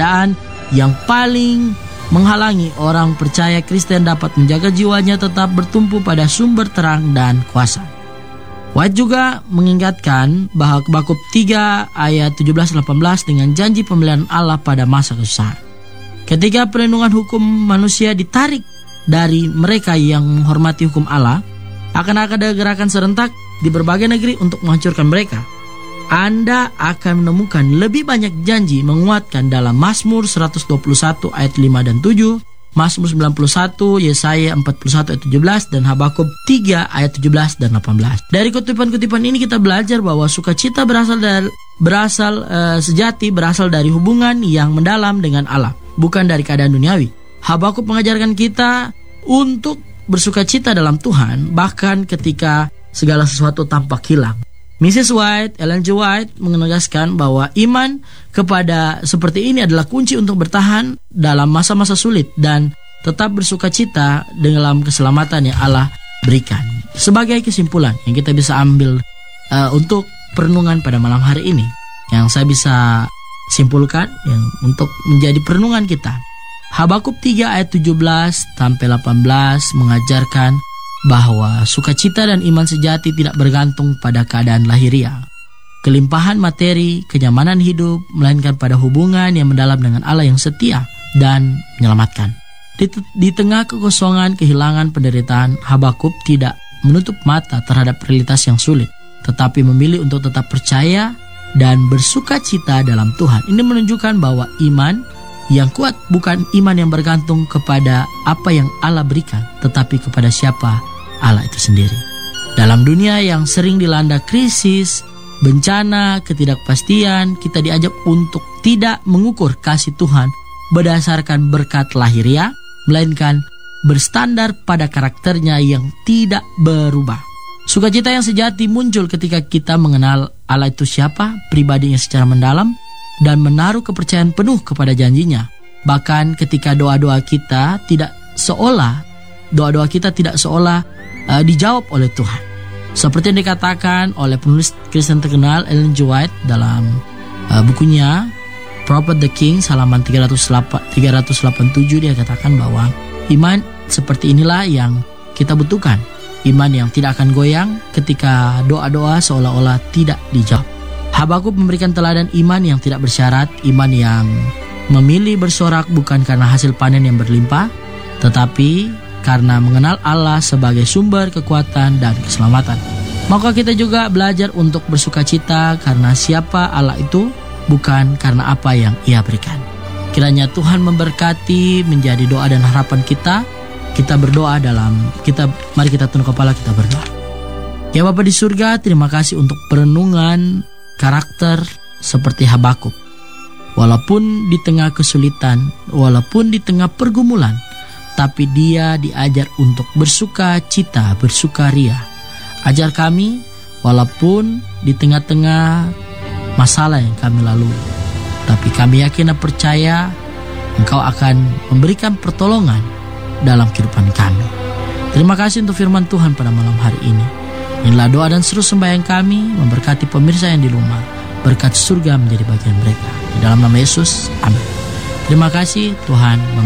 keadaan yang paling menghalangi orang percaya Kristen dapat menjaga jiwanya tetap bertumpu pada sumber terang dan kuasa. White juga mengingatkan bahwa Habakuk 3 ayat 17-18 dengan janji pemeliharaan Allah pada masa kesusahan. Ketika perlindungan hukum manusia ditarik dari mereka yang menghormati hukum Allah, akan ada gerakan serentak di berbagai negeri untuk menghancurkan mereka. Anda akan menemukan lebih banyak janji menguatkan dalam Mazmur 121 ayat 5 dan 7, Mazmur 91, Yesaya 41 ayat 17, dan Habakuk 3 ayat 17 dan 18. Dari kutipan-kutipan ini kita belajar bahwa sukacita sejati berasal dari hubungan yang mendalam dengan Allah, bukan dari keadaan duniawi. Habakuk mengajarkan kita untuk bersukacita dalam Tuhan, bahkan ketika segala sesuatu tampak hilang. Mrs. White, Ellen G. White, menegaskan bahwa iman kepada seperti ini adalah kunci untuk bertahan dalam masa-masa sulit dan tetap bersukacita dalam keselamatan yang Allah berikan. Sebagai kesimpulan yang kita bisa ambil untuk perenungan pada malam hari ini, yang saya bisa simpulkan yang untuk menjadi perenungan kita, Habakuk 3 ayat 17-18 mengajarkan bahwa sukacita dan iman sejati tidak bergantung pada keadaan lahiriah, kelimpahan materi, kenyamanan hidup, melainkan pada hubungan yang mendalam dengan Allah yang setia dan menyelamatkan. Di tengah kekosongan, kehilangan, penderitaan, Habakuk tidak menutup mata terhadap realitas yang sulit, tetapi memilih untuk tetap percaya dan bersukacita dalam Tuhan. Ini menunjukkan bahwa iman yang kuat bukan iman yang bergantung kepada apa yang Allah berikan, tetapi kepada siapa Allah itu sendiri. Dalam dunia yang sering dilanda krisis, bencana, ketidakpastian, kita diajak untuk tidak mengukur kasih Tuhan berdasarkan berkat lahiriah, melainkan berstandar pada karakternya yang tidak berubah. Sukacita yang sejati muncul ketika kita mengenal Allah itu siapa, pribadinya secara mendalam, dan menaruh kepercayaan penuh kepada janjinya. Bahkan ketika doa-doa kita tidak seolah dijawab oleh Tuhan. Seperti yang dikatakan oleh penulis Kristen terkenal Ellen G. White dalam bukunya Prophet the King halaman 387, dia katakan bahwa iman seperti inilah yang kita butuhkan. Iman yang tidak akan goyang ketika doa-doa seolah-olah tidak dijawab. Habakuk memberikan teladan iman yang tidak bersyarat, iman yang memilih bersorak bukan karena hasil panen yang berlimpah, tetapi karena mengenal Allah sebagai sumber kekuatan dan keselamatan. Maka kita juga belajar untuk bersukacita karena siapa Allah itu, bukan karena apa yang Ia berikan. Kiranya Tuhan memberkati menjadi doa dan harapan kita. Kita berdoa mari kita tunduk kepala, kita berdoa. Ya Bapa di surga, terima kasih untuk perenungan karakter seperti Habakuk. Walaupun di tengah kesulitan, walaupun di tengah pergumulan, tapi dia diajar untuk bersukacita, bersukaria. Ajar kami walaupun di tengah-tengah masalah yang kami lalui, tapi kami yakin dan percaya Engkau akan memberikan pertolongan dalam kehidupan kami. Terima kasih untuk firman Tuhan pada malam hari ini. Inilah doa dan seru sembahyang kami, memberkati pemirsa yang di rumah, berkat surga menjadi bagian mereka. Di dalam nama Yesus, amin. Terima kasih, Tuhan